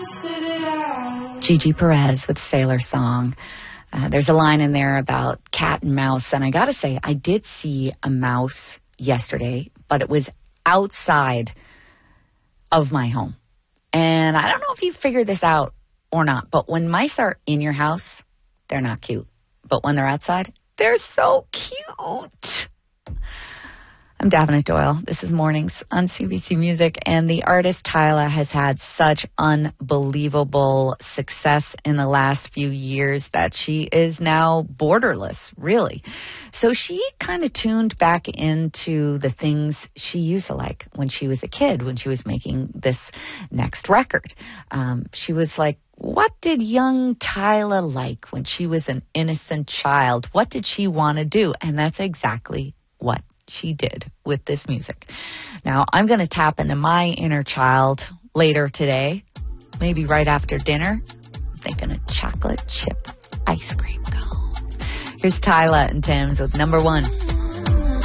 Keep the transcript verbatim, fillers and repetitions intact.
Gigi Perez with Sailor Song. Uh, there's a line in there about cat and mouse, and I gotta say, I did see a mouse yesterday, but it was outside of my home. And I don't know if you figured this out or not, but when mice are in your house, they're not cute. But when they're outside, they're so cute. I'm Daphne Doyle. This is Mornings on C B C Music, and the artist Tyla has had such unbelievable success in the last few years that she is now borderless, really. So she kind of tuned back into the things she used to like when she was a kid, when she was making this next record. Um, she was like, what did young Tyla like when she was an innocent child? What did she want to do? And that's exactly what she did with this music. Now, I'm going to tap into my inner child later today, maybe right after dinner. I'm thinking a chocolate chip ice cream cone. Here's Tyla and Thames with number one.